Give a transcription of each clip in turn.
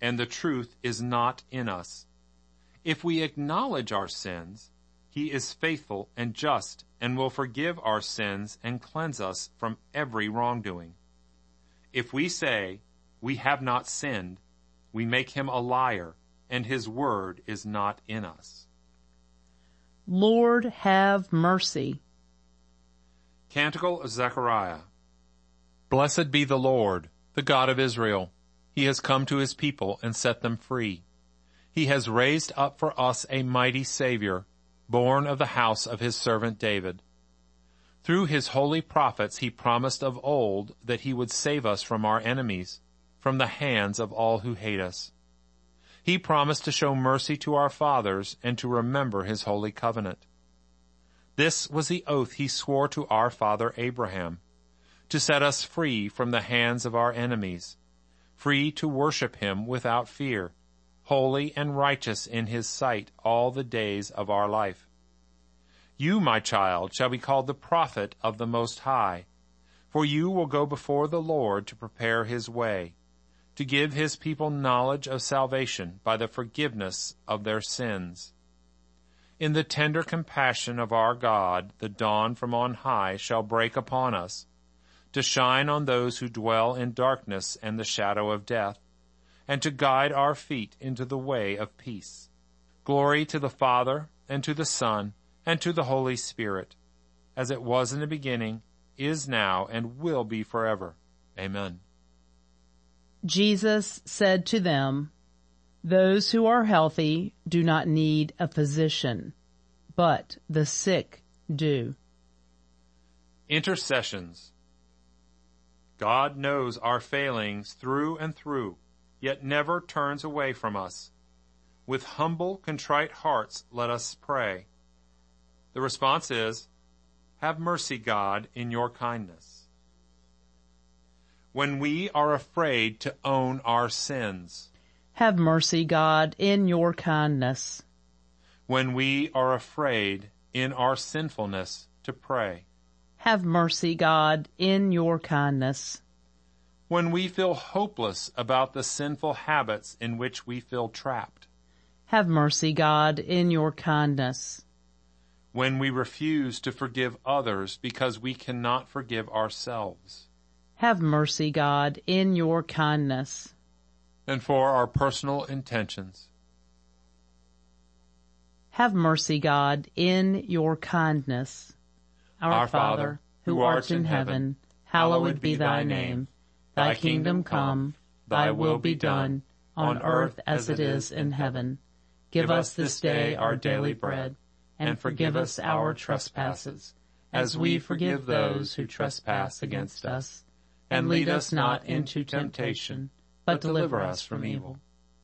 and the truth is not in us. If we acknowledge our sins, he is faithful and just and will forgive our sins and cleanse us from every wrongdoing. If we say, we have not sinned, we make him a liar, and his word is not in us. Lord, have mercy. Canticle of Zechariah. Blessed be the Lord, the God of Israel. He has come to his people and set them free. He has raised up for us a mighty Savior, born of the house of his servant David. Through his holy prophets he promised of old that he would save us from our enemies, from the hands of all who hate us. He promised to show mercy to our fathers and to remember his holy covenant. This was the oath he swore to our father Abraham, to set us free from the hands of our enemies, free to worship him without fear, holy and righteous in his sight all the days of our life. You, my child, shall be called the prophet of the Most High, for you will go before the Lord to prepare his way, to give his people knowledge of salvation by the forgiveness of their sins. In the tender compassion of our God, the dawn from on high shall break upon us, to shine on those who dwell in darkness and the shadow of death, and to guide our feet into the way of peace. Glory to the Father, and to the Son, and to the Holy Spirit, as it was in the beginning, is now, and will be forever. Amen. Jesus said to them, Those who are healthy do not need a physician, but the sick do. Intercessions. God knows our failings through and through, yet never turns away from us. With humble, contrite hearts, let us pray. The response is, Have mercy, God, in your kindness. When we are afraid to own our sins. Have mercy, God, in your kindness. When we are afraid in our sinfulness to pray. Have mercy, God, in your kindness. When we feel hopeless about the sinful habits in which we feel trapped. Have mercy, God, in your kindness. When we refuse to forgive others because we cannot forgive ourselves. Have mercy, God, in your kindness. And for our personal intentions. Have mercy, God, in your kindness. Our Father, who art in heaven, hallowed be thy name. Thy kingdom come, thy will be done, on earth as it is in heaven. Give us this day our daily bread, and forgive us our trespasses, as we forgive those who trespass against us. And lead us not into temptation, but deliver us from evil.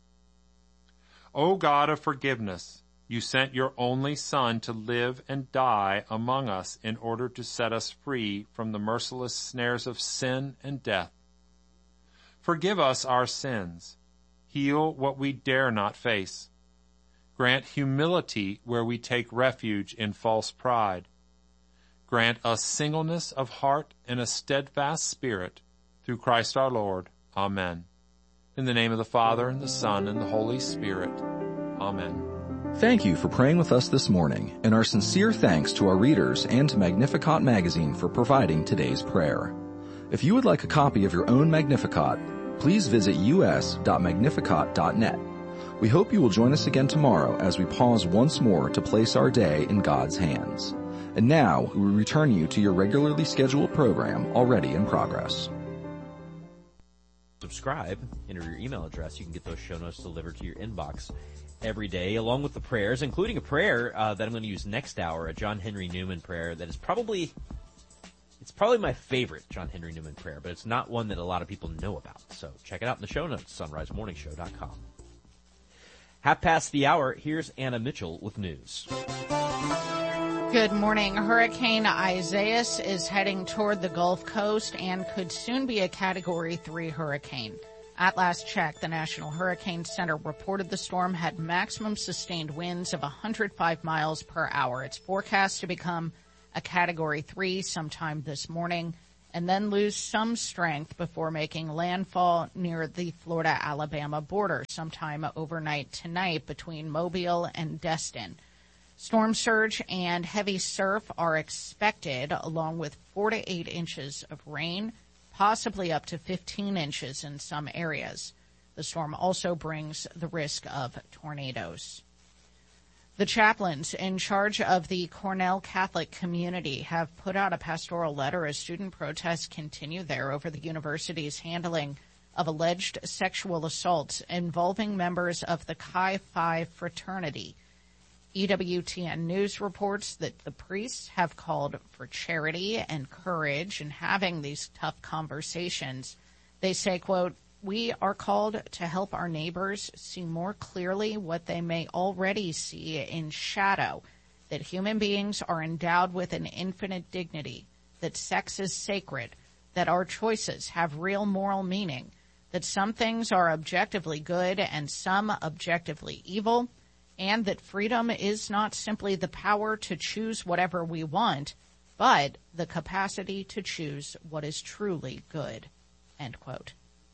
O God of forgiveness, you sent your only Son to live and die among us in order to set us free from the merciless snares of sin and death. Forgive us our sins. Heal what we dare not face. Grant humility where we take refuge in false pride. Grant us singleness of heart and a steadfast spirit, through Christ our Lord. Amen. In the name of the Father, and the Son, and the Holy Spirit. Amen. Thank you for praying with us this morning, and our sincere thanks to our readers and to Magnificat Magazine for providing today's prayer. If you would like a copy of your own Magnificat, please visit us.magnificat.net. We hope you will join us again tomorrow as we pause once more to place our day in God's hands. And now, we return you to your regularly scheduled program already in progress. Subscribe, enter your email address. You can get those show notes delivered to your inbox every day, along with the prayers, including a prayer that I'm going to use next hour, a John Henry Newman prayer that is probably my favorite John Henry Newman prayer, but it's not one that a lot of people know about. So check it out in the show notes, sunrisemorningshow.com. 5:30, here's Anna Mitchell with news. Good morning. Hurricane Isaias is heading toward the Gulf Coast and could soon be a Category 3 hurricane. At last check, the National Hurricane Center reported the storm had maximum sustained winds of 105 miles per hour. It's forecast to become a Category 3 sometime this morning and then lose some strength before making landfall near the Florida-Alabama border sometime overnight tonight between Mobile and Destin. Storm surge and heavy surf are expected, along with 4 to 8 inches of rain, possibly up to 15 inches in some areas. The storm also brings the risk of tornadoes. The chaplains in charge of the Cornell Catholic community have put out a pastoral letter as student protests continue there over the university's handling of alleged sexual assaults involving members of the Chi Phi fraternity. EWTN News reports that the priests have called for charity and courage in having these tough conversations. They say, quote, "We are called to help our neighbors see more clearly what they may already see in shadow, that human beings are endowed with an infinite dignity, that sex is sacred, that our choices have real moral meaning, that some things are objectively good and some objectively evil, and that freedom is not simply the power to choose whatever we want, but the capacity to choose what is truly good," end quote.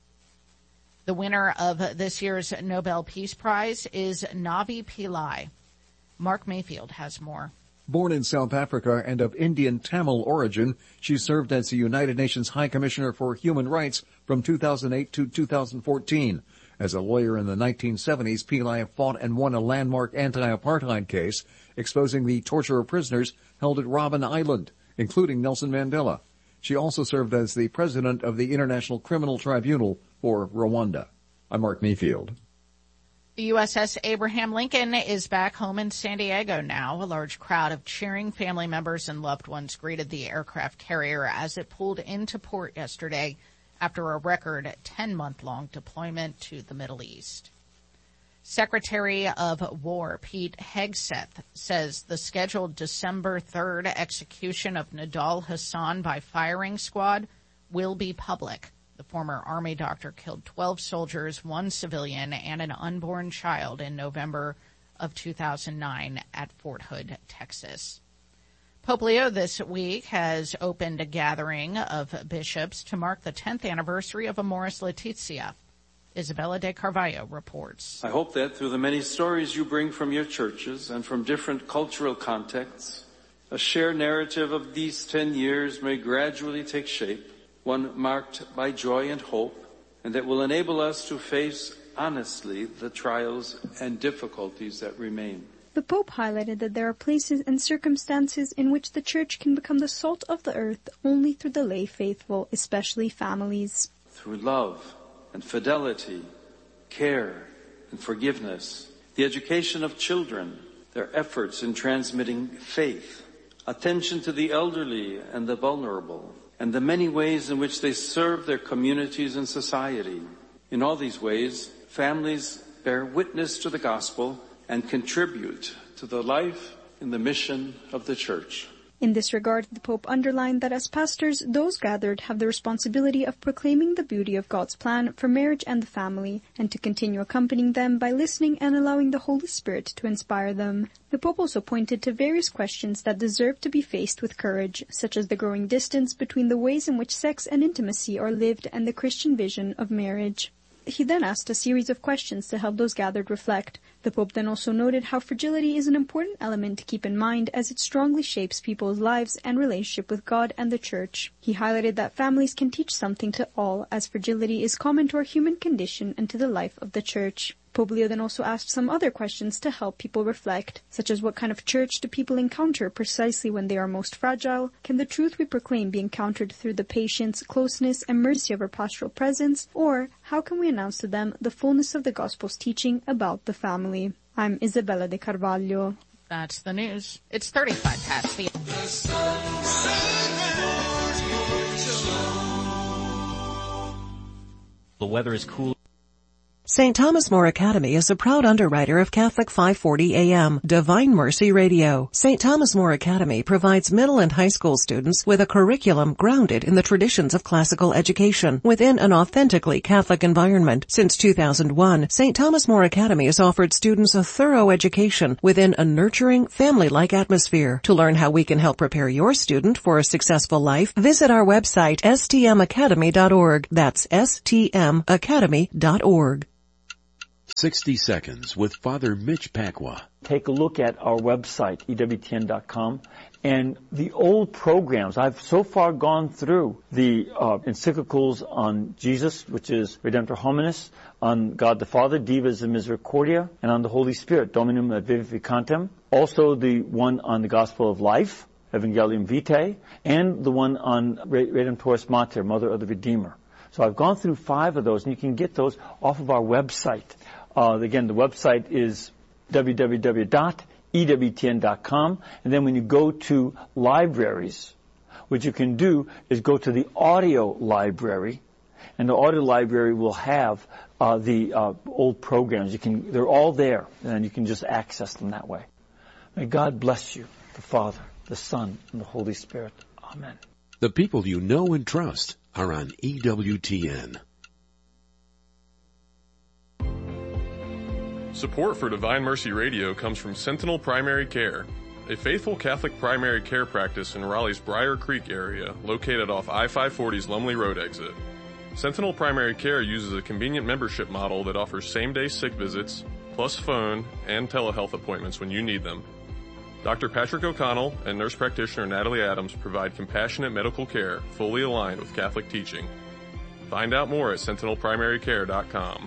The winner of this year's Nobel Peace Prize is Navi Pillai. Mark Mayfield has more. Born in South Africa and of Indian Tamil origin, she served as the United Nations High Commissioner for Human Rights from 2008 to 2014. As a lawyer in the 1970s, Pillai fought and won a landmark anti-apartheid case exposing the torture of prisoners held at Robben Island, including Nelson Mandela. She also served as the president of the International Criminal Tribunal for Rwanda. I'm Mark Mayfield. The USS Abraham Lincoln is back home in San Diego now. A large crowd of cheering family members and loved ones greeted the aircraft carrier as it pulled into port yesterday after a record 10-month-long deployment to the Middle East. Secretary of War Pete Hegseth says the scheduled December 3rd execution of Nidal Hasan by firing squad will be public. The former Army doctor killed 12 soldiers, 1 civilian, and an unborn child in November of 2009 at Fort Hood, Texas. Pope Leo this week has opened a gathering of bishops to mark the 10th anniversary of Amoris Laetitia. Isabella de Carvalho reports. I hope that through the many stories you bring from your churches and from different cultural contexts, a shared narrative of these 10 years may gradually take shape, one marked by joy and hope, and that will enable us to face honestly the trials and difficulties that remain. The Pope highlighted that there are places and circumstances in which the Church can become the salt of the earth only through the lay faithful, especially families. Through love and fidelity, care and forgiveness, the education of children, their efforts in transmitting faith, attention to the elderly and the vulnerable, and the many ways in which they serve their communities and society. In all these ways, families bear witness to the gospel and contribute to the life and the mission of the Church. In this regard, the Pope underlined that as pastors, those gathered have the responsibility of proclaiming the beauty of God's plan for marriage and the family, and to continue accompanying them by listening and allowing the Holy Spirit to inspire them. The Pope also pointed to various questions that deserve to be faced with courage, such as the growing distance between the ways in which sex and intimacy are lived and the Christian vision of marriage. He then asked a series of questions to help those gathered reflect. The Pope then also noted how fragility is an important element to keep in mind as it strongly shapes people's lives and relationship with God and the Church. He highlighted that families can teach something to all, as fragility is common to our human condition and to the life of the Church. Pope Leo then also asked some other questions to help people reflect, such as what kind of church do people encounter precisely when they are most fragile? Can the truth we proclaim be encountered through the patience, closeness, and mercy of our pastoral presence? Or how can we announce to them the fullness of the Gospel's teaching about the family? I'm Isabella de Carvalho. That's the news. It's 35 past the... The weather is cool. St. Thomas More Academy is a proud underwriter of Catholic 540 AM, Divine Mercy Radio. St. Thomas More Academy provides middle and high school students with a curriculum grounded in the traditions of classical education within an authentically Catholic environment. Since 2001, St. Thomas More Academy has offered students a thorough education within a nurturing, family-like atmosphere. To learn how we can help prepare your student for a successful life, visit our website, stmacademy.org. That's stmacademy.org. 60 Seconds with Father Mitch Pacwa. Take a look at our website, ewtn.com, and the old programs. I've so far gone through the encyclicals on Jesus, which is Redemptor Hominis, on God the Father, Divas and Misericordia, and on the Holy Spirit, Dominum et Vivificantem. Also the one on the Gospel of Life, Evangelium Vitae, and the one on Redemptoris Mater, Mother of the Redeemer. So I've gone through 5 of those, and you can get those off of our website. Again, the website is www.ewtn.com. And then when you go to libraries, what you can do is go to the audio library, and the audio library will have the old programs. They're all there, and you can just access them that way. May God bless you, the Father, the Son, and the Holy Spirit. Amen. The people you know and trust are on EWTN. Support for Divine Mercy Radio comes from Sentinel Primary Care, a faithful Catholic primary care practice in Raleigh's Briar Creek area, located off I-540's Lumley Road exit. Sentinel Primary Care uses a convenient membership model that offers same-day sick visits, plus phone and telehealth appointments when you need them. Dr. Patrick O'Connell and nurse practitioner Natalie Adams provide compassionate medical care fully aligned with Catholic teaching. Find out more at sentinelprimarycare.com.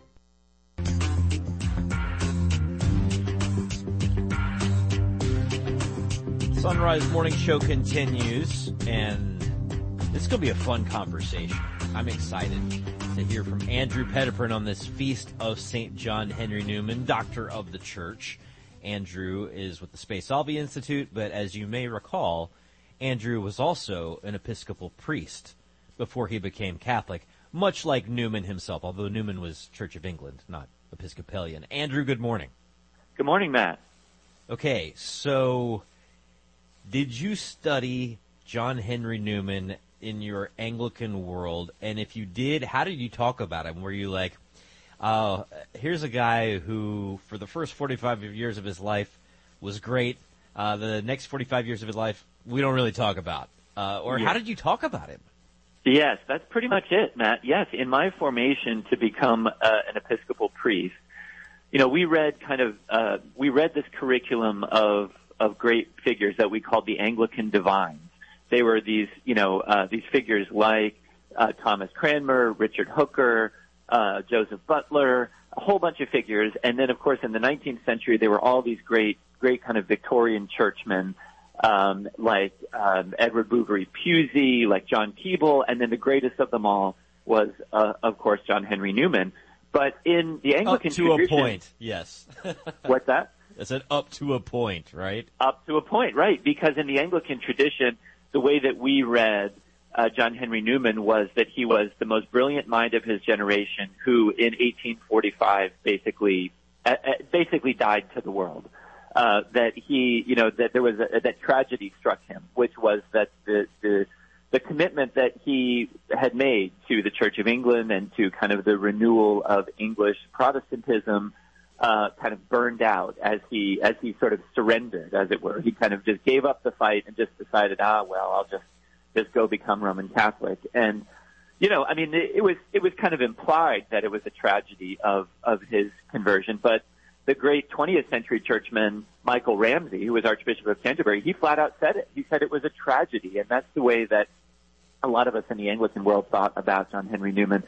Sunrise Morning Show continues, and this is going to be a fun conversation. I'm excited to hear from Andrew Petiprin on this feast of St. John Henry Newman, Doctor of the Church. Andrew is with the Spe Salvi Institute, but as you may recall, Andrew was also an Episcopal priest before he became Catholic, much like Newman himself, although Newman was Church of England, not Episcopalian. Andrew, good morning. Good morning, Matt. Okay, so did you study John Henry Newman in your Anglican world? And if you did, how did you talk about him? Were you like, here's a guy who, for the first 45 years of his life, was great. The next 45 years of his life, we don't really talk about. Or how did you talk about him? Yes, that's pretty much it, Matt. Yes, in my formation to become an Episcopal priest, we read this curriculum of great figures that we called the Anglican divines. They were these figures like Thomas Cranmer, Richard Hooker, Joseph Butler, a whole bunch of figures. And then, of course, in the 19th century, there were all these great kind of Victorian churchmen, like Edward Bouverie Pusey, like John Keble, and then the greatest of them all was, of course, John Henry Newman. But in the Anglican tradition... Up to a point, yes. What's that? I said up to a point, right? Up to a point, right. Because in the Anglican tradition, the way that we read John Henry Newman was that he was the most brilliant mind of his generation who in 1845 basically died to the world. That he, that there was that tragedy struck him, which was that the commitment that he had made to the Church of England and to kind of the renewal of English Protestantism kind of burned out as he sort of surrendered, as it were. He kind of just gave up the fight and just decided, I'll just go become Roman Catholic. And, it was kind of implied that it was a tragedy of his conversion. But the great 20th century churchman, Michael Ramsey, who was Archbishop of Canterbury, he flat out said it. He said it was a tragedy. And that's the way that a lot of us in the Anglican world thought about John Henry Newman.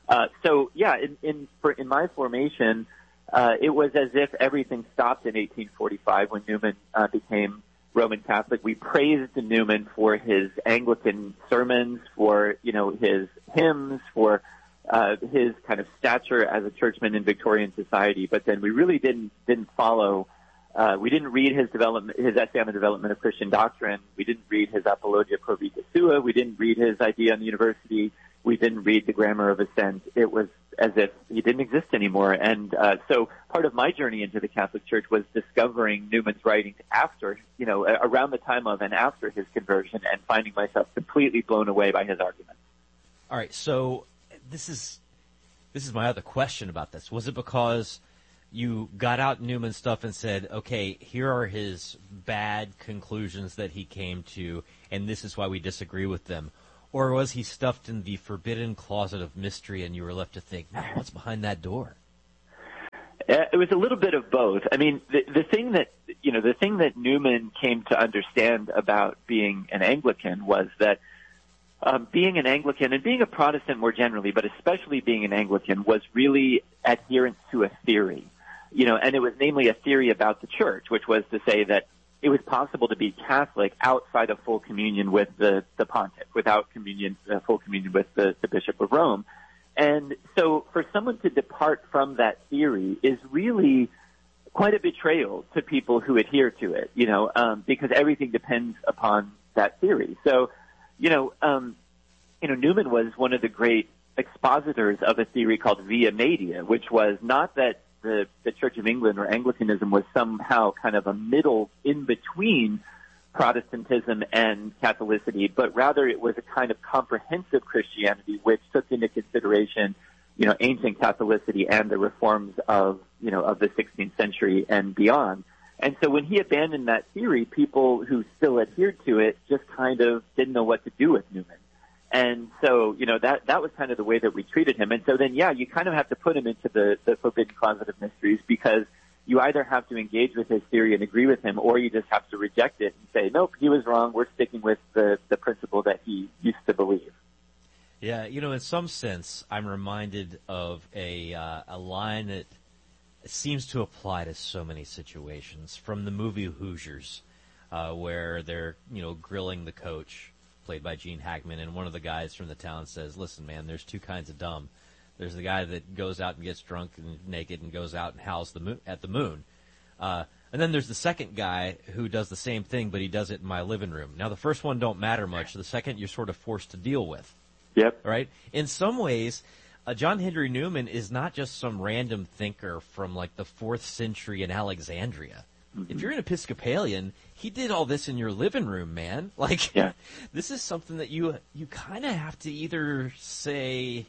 In my formation, it was as if everything stopped in 1845 when Newman became Roman Catholic. We praised Newman for his Anglican sermons, for his hymns, for his kind of stature as a churchman in Victorian society. But then we really didn't follow. We didn't read his essay on the development of Christian doctrine. We didn't read his Apologia Pro Vita Sua. We didn't read his idea on the university we didn't read the Grammar of Assent. It was as if he didn't exist anymore. And so part of my journey into the Catholic Church was discovering Newman's writings after, around the time of and after his conversion, and finding myself completely blown away by his arguments. All right, so this is my other question about this. Was it because you got out Newman's stuff and said, okay, here are his bad conclusions that he came to, and this is why we disagree with them? Or was he stuffed in the forbidden closet of mystery and you were left to think, man, what's behind that door? It was a little bit of both. I mean, the thing that Newman came to understand about being an Anglican was that being an Anglican and being a Protestant more generally, but especially being an Anglican, was really adherence to a theory. And it was namely a theory about the church, which was to say that it was possible to be Catholic outside of full communion with the pontiff, without full communion with the Bishop of Rome. And so for someone to depart from that theory is really quite a betrayal to people who adhere to it, because everything depends upon that theory. So, Newman was one of the great expositors of a theory called Via Media, which was not that the Church of England or Anglicanism was somehow kind of a middle in between Protestantism and Catholicity, but rather it was a kind of comprehensive Christianity which took into consideration, ancient Catholicity and the reforms of the 16th century and beyond. And so when he abandoned that theory, people who still adhered to it just kind of didn't know what to do with Newman. And so, that was kind of the way that we treated him. And so then, you kind of have to put him into the forbidden closet of mysteries, because you either have to engage with his theory and agree with him, or you just have to reject it and say, nope, he was wrong. We're sticking with the principle that he used to believe. Yeah, in some sense, I'm reminded of a line that seems to apply to so many situations from the movie Hoosiers, where they're, grilling the coach, played by Gene Hackman, and one of the guys from the town says, listen, man, there's two kinds of dumb. There's the guy that goes out and gets drunk and naked and goes out and howls at the moon. And then there's the second guy who does the same thing, but he does it in my living room. Now, the first one don't matter much. The second you're sort of forced to deal with. Yep. Right? In some ways, John Henry Newman is not just some random thinker from like the 4th century in Alexandria. Mm-hmm. If you're an Episcopalian, he did all this in your living room, man. Like, this is something that you kind of have to either say,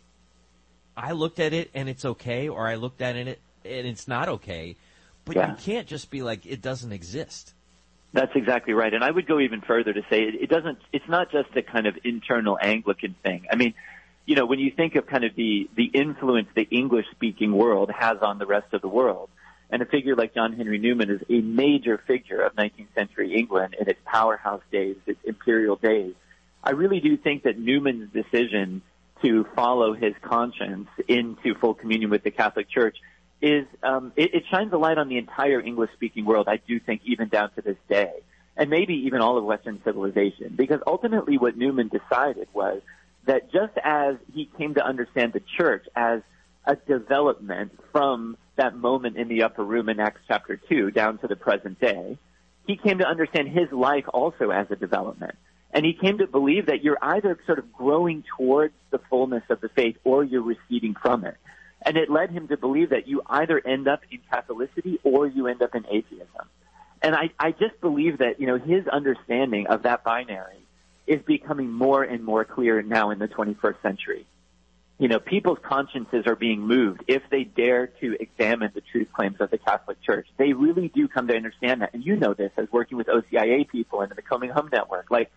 I looked at it and it's okay, or I looked at it and it's not okay. But you can't just be like, it doesn't exist. That's exactly right. And I would go even further to say it's not just a kind of internal Anglican thing. I mean, when you think of kind of the influence the English-speaking world has on the rest of the world, and a figure like John Henry Newman is a major figure of 19th century England in its powerhouse days, its imperial days, I really do think that Newman's decision to follow his conscience into full communion with the Catholic Church is, it shines a light on the entire English-speaking world, I do think, even down to this day, and maybe even all of Western civilization, because ultimately what Newman decided was that just as he came to understand the Church as a development from that moment in the upper room in Acts chapter 2 down to the present day, he came to understand his life also as a development. And he came to believe that you're either sort of growing towards the fullness of the faith or you're receding from it. And it led him to believe that you either end up in Catholicity or you end up in atheism. And I just believe that, his understanding of that binary is becoming more and more clear now in the 21st century. People's consciences are being moved if they dare to examine the truth claims of the Catholic Church. They really do come to understand that. And you know this as working with OCIA people and the Coming Home Network. Like,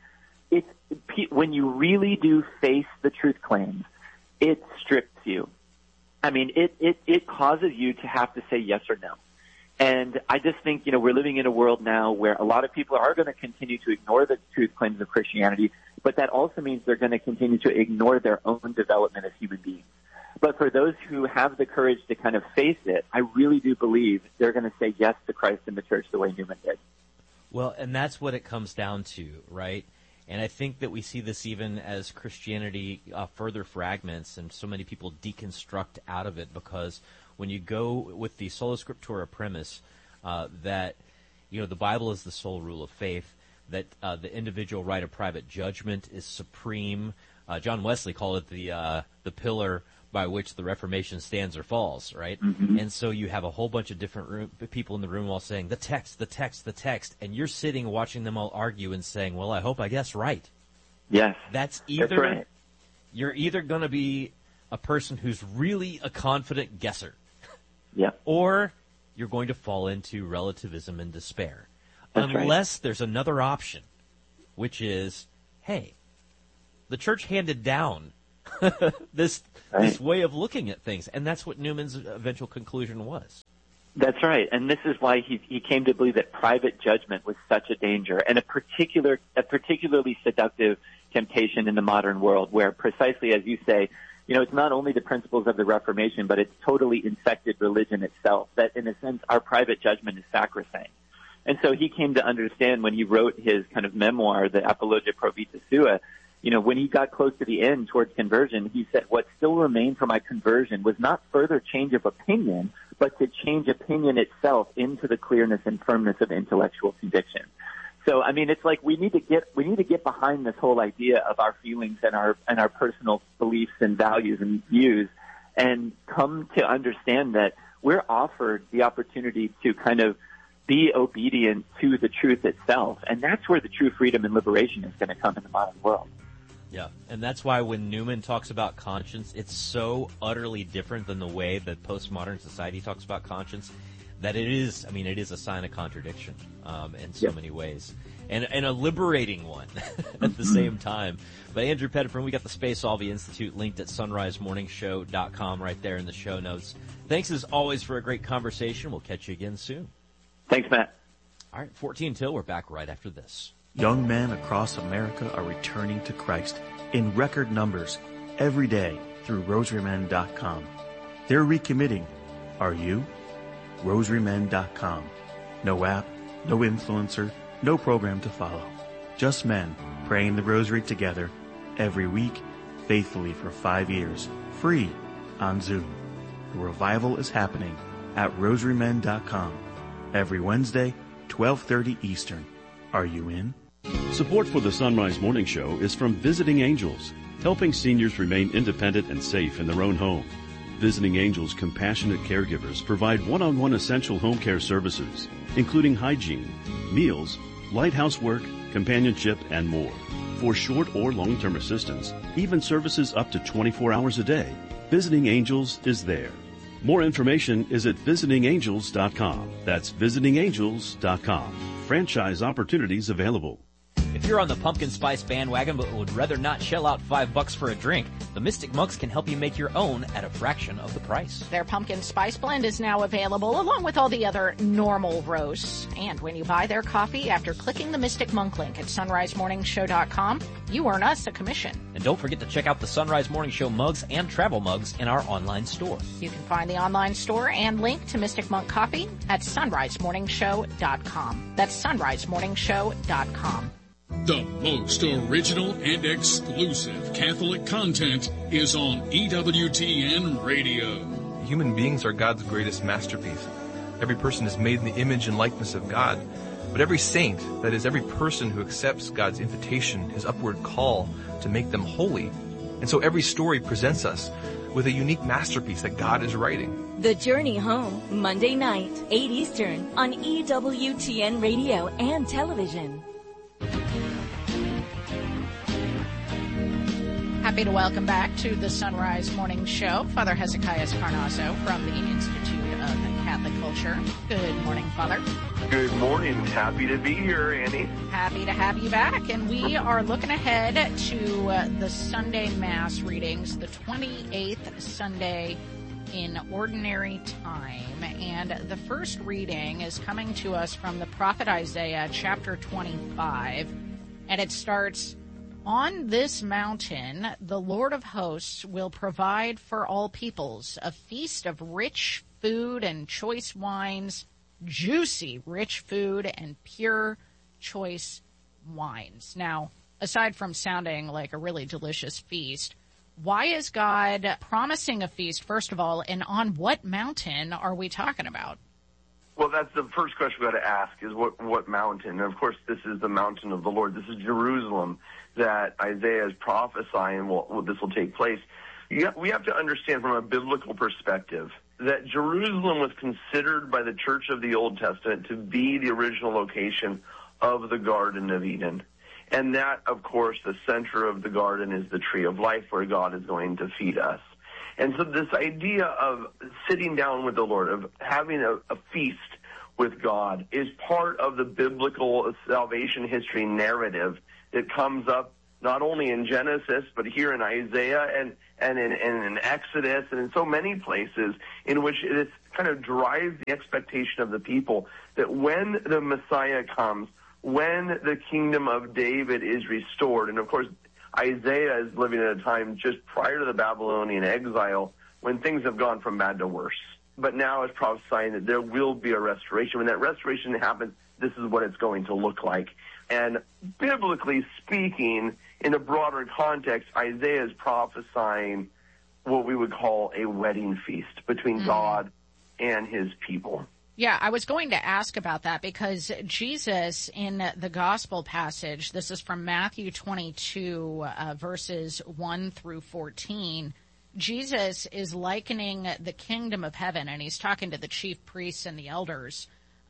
when you really do face the truth claims, it strips you. I mean, it causes you to have to say yes or no. And I just think, we're living in a world now where a lot of people are going to continue to ignore the truth claims of Christianity, but that also means they're going to continue to ignore their own development as human beings. But for those who have the courage to kind of face it, I really do believe they're going to say yes to Christ and the Church the way Newman did. Well, and that's what it comes down to, right? And I think that we see this even as Christianity further fragments and so many people deconstruct out of it, because when you go with the sola scriptura premise that, the Bible is the sole rule of faith, that the individual right of private judgment is supreme, John Wesley called it the pillar by which the Reformation stands or falls, right? Mm-hmm. And so you have a whole bunch of different people in the room all saying, the text, the text, the text, and you're sitting watching them all argue and saying, well, I guess right. Yes. That's right. You're either going to be a person who's really a confident guesser. Yeah. Or you're going to fall into relativism and despair. That's Unless there's another option, which is, hey, the church handed down this way of looking at things, and that's what Newman's eventual conclusion was. That's right, and this is why he came to believe that private judgment was such a danger and a particularly seductive temptation in the modern world, where precisely as you say, it's not only the principles of the Reformation, but it's totally infected religion itself, that in a sense our private judgment is sacrosanct. And so he came to understand when he wrote his kind of memoir, the Apologia Pro Vita Sua, when he got close to the end towards conversion, he said, what still remained for my conversion was not further change of opinion, but to change opinion itself into the clearness and firmness of intellectual conviction. So, it's like we need to get behind this whole idea of our feelings and our personal beliefs and values and views, and come to understand that we're offered the opportunity to kind of be obedient to the truth itself. And that's where the true freedom and liberation is going to come in the modern world. Yeah, and that's why when Newman talks about conscience, it's so utterly different than the way that postmodern society talks about conscience that it is a sign of contradiction in so many ways. And a liberating one at the same time. But Andrew Pettiford, we got the Spaceolvie Institute linked at sunrisemorningshow.com right there in the show notes. Thanks as always for a great conversation. We'll catch you again soon. Thanks, Matt. All right, 14 till. We're back right after this. Young men across America are returning to Christ in record numbers every day through rosarymen.com. They're recommitting. Are you? rosarymen.com. No app, no influencer, no program to follow. Just men praying the rosary together every week, faithfully for 5 years, free on Zoom. The revival is happening at rosarymen.com every Wednesday, 12:30 Eastern. Are you in? Support for the Sunrise Morning Show is from Visiting Angels, helping seniors remain independent and safe in their own home. Visiting Angels compassionate caregivers provide one-on-one essential home care services, including hygiene, meals, light housework, companionship, and more. For short or long-term assistance, even services up to 24 hours a day, Visiting Angels is there. More information is at visitingangels.com. That's visitingangels.com. Franchise opportunities available. If you're on the pumpkin spice bandwagon but would rather not shell out $5 for a drink, the Mystic Monks can help you make your own at a fraction of the price. Their pumpkin spice blend is now available along with all the other normal roasts. And when you buy their coffee after clicking the Mystic Monk link at sunrisemorningshow.com, you earn us a commission. And don't forget to check out the Sunrise Morning Show mugs and travel mugs in our online store. You can find the online store and link to Mystic Monk Coffee at sunrisemorningshow.com. That's sunrisemorningshow.com. The most original and exclusive Catholic content is on EWTN Radio. Human beings are God's greatest masterpiece. Every person is made in the image and likeness of God. But every saint, that is, every person who accepts God's invitation, his upward call to make them holy. And so every story presents us with a unique masterpiece that God is writing. The Journey Home, Monday night, 8 Eastern, on EWTN Radio and television. Happy to welcome back to the Sunrise Morning Show Father Hezekiah Carnasso from the Institute of Catholic Culture. Good morning, Father. Good morning. Happy to be here, Annie. Happy to have you back. And we are looking ahead to the Sunday Mass readings, the 28th Sunday in Ordinary Time. And the first reading is coming to us from the prophet Isaiah, chapter 25. And it starts, "On this mountain, the Lord of hosts will provide for all peoples a feast of rich food and choice wines, juicy, rich food and pure, choice wines." Now, aside from sounding like a really delicious feast, why is God promising a feast, first of all, and on what mountain are we talking about? Well, that's the first question we've got to ask is what mountain? And of course, this is the mountain of the Lord. This is Jerusalem that Isaiah is prophesying this will take place. We have to understand from a biblical perspective that Jerusalem was considered by the Church of the Old Testament to be the original location of the Garden of Eden. And that, of course, the center of the garden is the tree of life where God is going to feed us. And so this idea of sitting down with the Lord, of having a feast with God, is part of the biblical salvation history narrative that comes up not only in Genesis, but here in Isaiah and in Exodus and in so many places in which it kind of drives the expectation of the people that when the Messiah comes, when the kingdom of David is restored, and of course Isaiah is living at a time just prior to the Babylonian exile when things have gone from bad to worse. But now it's prophesying that there will be a restoration. When that restoration happens, this is what it's going to look like. And biblically speaking, in a broader context, Isaiah is prophesying what we would call a wedding feast between God and his people. Yeah, I was going to ask about that because Jesus in the gospel passage, this is from Matthew 22, verses 1 through 14, Jesus is likening the kingdom of heaven, and he's talking to the chief priests and the elders,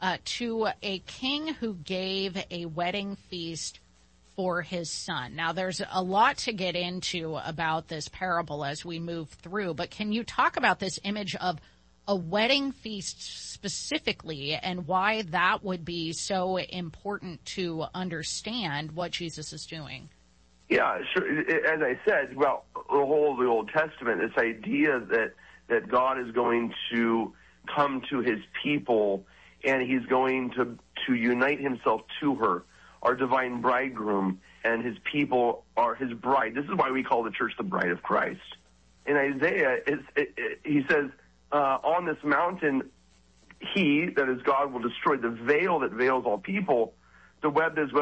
to a king who gave a wedding feast for his son. Now, there's a lot to get into about this parable as we move through, but can you talk about this image of a wedding feast specifically and why that would be so important to understand what Jesus is doing? Yeah, sure. As I said, well, the whole of the Old Testament, this idea that God is going to come to his people and he's going to unite himself to her, our divine bridegroom, and his people are his bride. This is why we call the church the bride of Christ. In Isaiah, he says, on this mountain, he, that is God, will destroy the veil that veils all people, the web that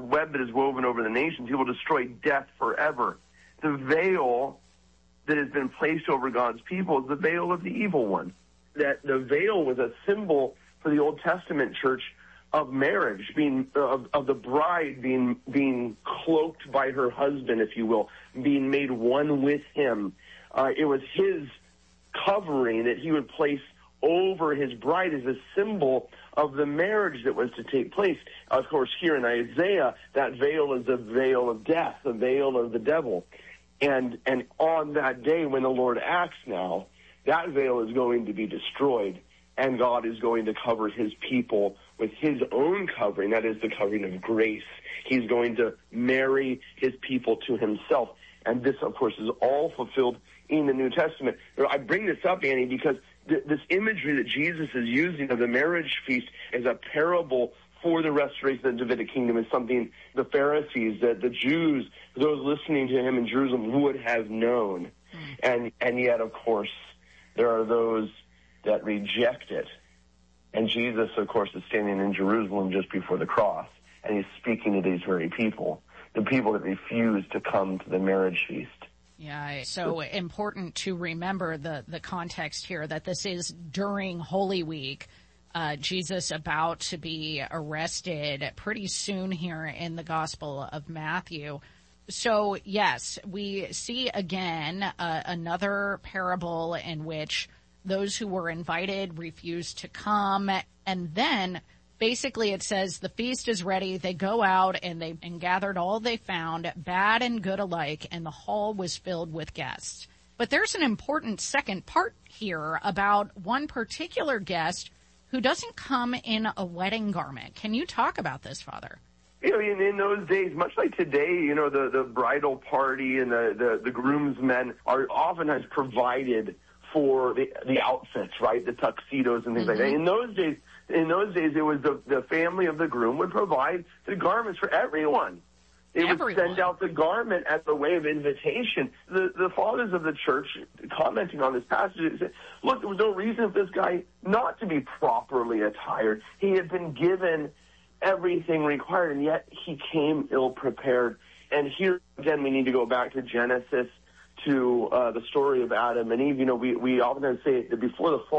is woven over the nations. He will destroy death forever. The veil that has been placed over God's people is the veil of the evil one. That the veil was a symbol for the Old Testament church of marriage, of the bride being cloaked by her husband, if you will, being made one with him. It was his covering that he would place over his bride as a symbol of the marriage that was to take place. Of course, here in Isaiah, that veil is the veil of death, the veil of the devil. And on that day when the Lord acts now, that veil is going to be destroyed, and God is going to cover his people with his own covering, that is the covering of grace. He's going to marry his people to himself. And this, of course, is all fulfilled in the New Testament. I bring this up, Annie, because this imagery that Jesus is using of the marriage feast as a parable for the restoration of the Davidic kingdom is something the Pharisees, the Jews, those listening to him in Jerusalem would have known. And yet, of course, there are those that reject it. And Jesus, of course, is standing in Jerusalem just before the cross, and he's speaking to these very people, the people that refuse to come to the marriage feast. Yeah, it's so important to remember the context here that this is during Holy Week. Jesus about to be arrested pretty soon here in the Gospel of Matthew. So, yes, we see again another parable in which those who were invited refused to come, and then basically it says the feast is ready. They go out and gathered all they found, bad and good alike, and the hall was filled with guests. But there's an important second part here about one particular guest who doesn't come in a wedding garment. Can you talk about this, Father? You know, in those days, much like today, you know, the bridal party and the groomsmen are oftentimes provided for the outfits, right? The tuxedos and things like that. In those days, it was the family of the groom would provide the garments for everyone. They would send out the garment as a way of invitation. The fathers of the church, commenting on this passage, said, look, there was no reason for this guy not to be properly attired. He had been given everything required, and yet he came ill-prepared. And here, again, we need to go back to Genesis, to the story of Adam and Eve. You know, we oftentimes say that before the fall,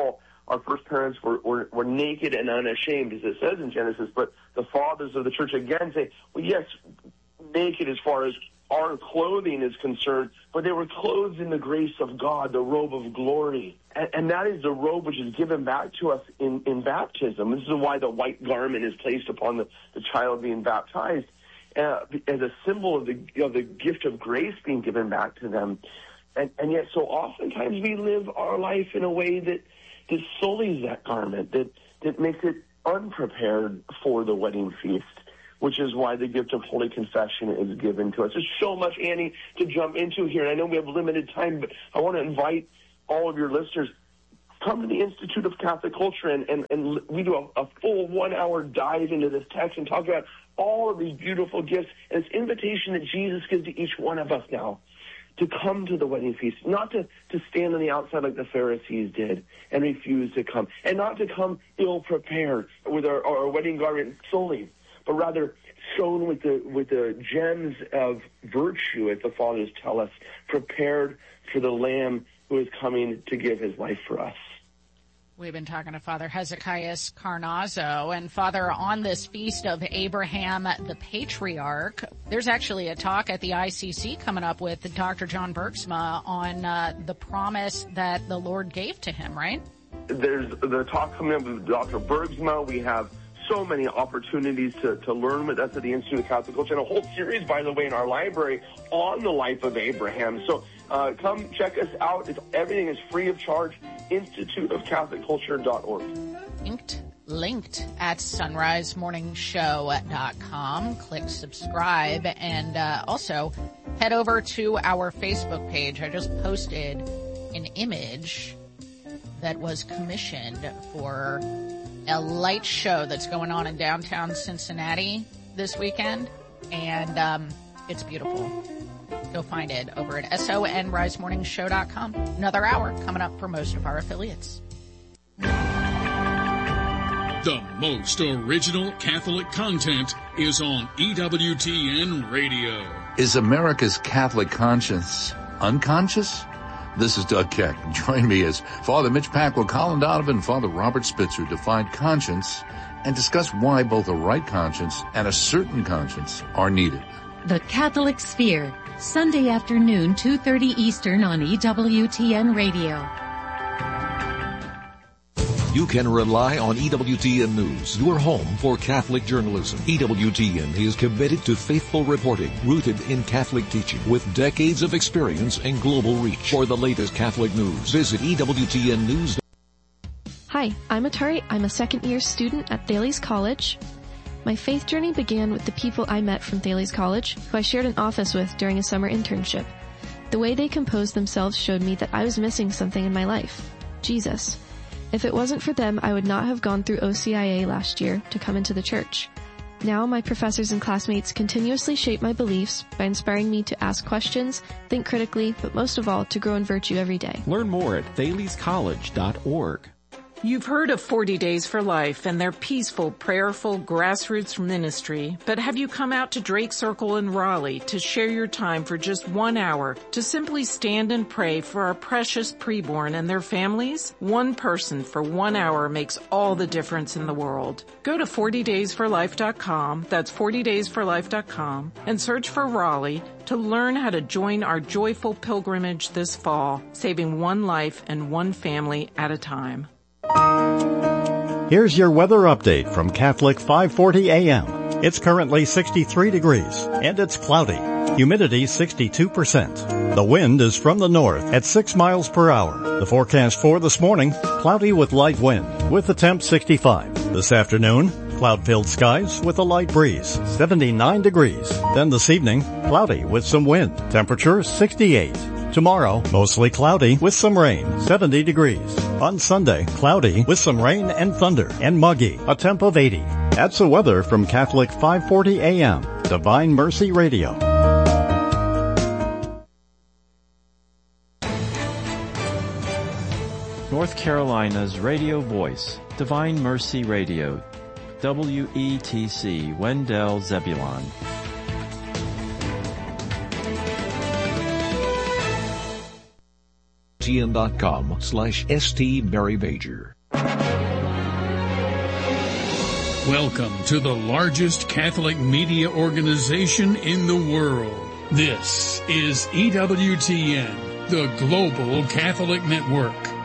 our first parents were naked and unashamed, as it says in Genesis, but the fathers of the church again say, well, yes, naked as far as our clothing is concerned, but they were clothed in the grace of God, the robe of glory. And that is the robe which is given back to us in baptism. This is why the white garment is placed upon the child being baptized as a symbol of the gift of grace being given back to them. And yet so oftentimes we live our life in a way that sullies that garment, that makes it unprepared for the wedding feast, which is why the gift of Holy Confession is given to us. There's so much, Annie, to jump into here, and I know we have limited time, but I want to invite all of your listeners, come to the Institute of Catholic Culture, and we do a full 1 hour dive into this text and talk about all of these beautiful gifts and this invitation that Jesus gives to each one of us now to come to the wedding feast, not to stand on the outside like the Pharisees did and refuse to come, and not to come ill-prepared with our wedding garment sullied, but rather shown with the gems of virtue, as the Fathers tell us, prepared for the Lamb who is coming to give his life for us. We've been talking to Father Hezekiah Carnazzo. And Father, on this feast of Abraham the Patriarch, there's actually a talk at the ICC coming up with Dr. John Bergsma on the promise that the Lord gave to him, right? There's the talk coming up with Dr. Bergsma. We have so many opportunities to learn with us at the Institute of Catholic Culture, and a whole series, by the way, in our library on the life of Abraham. So come check us out. Everything is free of charge. instituteofcatholicculture.org. Linked at sunrisemorningshow.com. Click subscribe, and also head over to our Facebook page. I just posted an image that was commissioned for a light show that's going on in downtown Cincinnati this weekend, and it's beautiful. Go find it over at sonrisemorningshow.com. Another hour coming up for most of our affiliates. The most original Catholic content is on EWTN Radio. Is America's Catholic conscience unconscious? This is Doug Keck. Join me as Father Mitch Pacwa, Colin Donovan, and Father Robert Spitzer define conscience and discuss why both a right conscience and a certain conscience are needed. The Catholic Sphere, Sunday afternoon, 2:30 Eastern on EWTN Radio. You can rely on EWTN News, your home for Catholic journalism. EWTN is committed to faithful reporting, rooted in Catholic teaching, with decades of experience and global reach. For the latest Catholic news, visit EWTN News. Hi, I'm Atari. I'm a second-year student at Thales College. My faith journey began with the people I met from Thales College, who I shared an office with during a summer internship. The way they composed themselves showed me that I was missing something in my life: Jesus. If it wasn't for them, I would not have gone through OCIA last year to come into the church. Now my professors and classmates continuously shape my beliefs by inspiring me to ask questions, think critically, but most of all, to grow in virtue every day. Learn more at thalescollege.org. You've heard of 40 Days for Life and their peaceful, prayerful grassroots ministry, but have you come out to Drake Circle in Raleigh to share your time for just 1 hour to simply stand and pray for our precious preborn and their families? One person for 1 hour makes all the difference in the world. Go to 40daysforlife.com, that's 40daysforlife.com, and search for Raleigh to learn how to join our joyful pilgrimage this fall, saving one life and one family at a time. Here's your weather update from Catholic 540 AM. It's currently 63 degrees, and it's cloudy. Humidity 62%. The wind is from the north at 6 miles per hour. The forecast for this morning, cloudy with light wind, with the temp 65. This afternoon, cloud-filled skies with a light breeze, 79 degrees. Then this evening, cloudy with some wind, temperature 68. Tomorrow, mostly cloudy with some rain, 70 degrees. On Sunday, cloudy with some rain and thunder, and muggy, a temp of 80. That's the weather from Catholic 540 AM, Divine Mercy Radio. North Carolina's radio voice, Divine Mercy Radio, WETC, Wendell, Zebulon. TN.com/ST Mary Major. Welcome to the largest Catholic media organization in the world. This is EWTN, the Global Catholic Network.